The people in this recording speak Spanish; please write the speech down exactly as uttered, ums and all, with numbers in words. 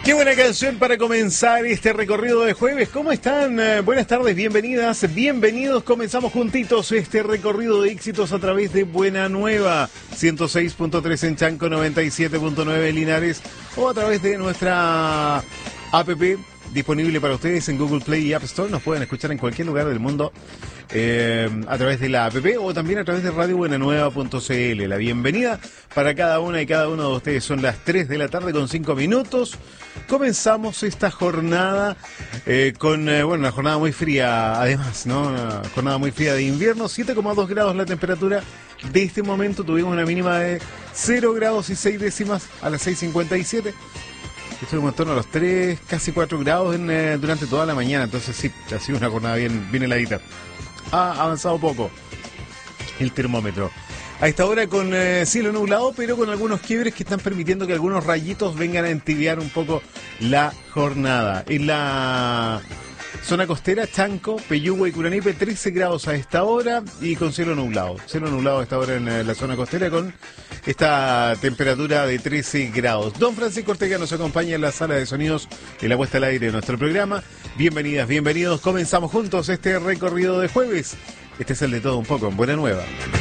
Qué buena canción para comenzar este recorrido de jueves. ¿Cómo están? Eh, buenas tardes, bienvenidas, bienvenidos. Comenzamos juntitos este recorrido de éxitos a través de Buena Nueva, ciento seis punto tres en Chanco, noventa y siete punto nueve en Linares, o a través de nuestra app disponible para ustedes en Google Play y App Store. Nos pueden escuchar en cualquier lugar del mundo eh, a través de la app o también a través de radio buena nueva punto c l. La bienvenida para cada una y cada uno de ustedes. Son las tres de la tarde con cinco minutos. Comenzamos esta jornada eh, con, eh, bueno, una jornada muy fría, además, ¿no? Una jornada muy fría de invierno, siete coma dos grados la temperatura de este momento. Tuvimos una mínima de cero grados y seis décimas a las seis cincuenta y siete. Estuvimos en torno a los tres, casi cuatro grados en, eh, durante toda la mañana, entonces sí, ha sido una jornada bien, bien heladita. Ha avanzado poco el termómetro. A esta hora con eh, cielo nublado, pero con algunos quiebres que están permitiendo que algunos rayitos vengan a entibiar un poco la jornada. En la zona costera, Chanco, Peyúgue y Curanipe, trece grados a esta hora y con cielo nublado. Cielo nublado a esta hora en eh, la zona costera con esta temperatura de trece grados. Don Francisco Ortega nos acompaña en la sala de sonidos y la puesta al aire de nuestro programa. Bienvenidas, bienvenidos. Comenzamos juntos este recorrido de jueves. Este es el de todo un poco en Buena Nueva.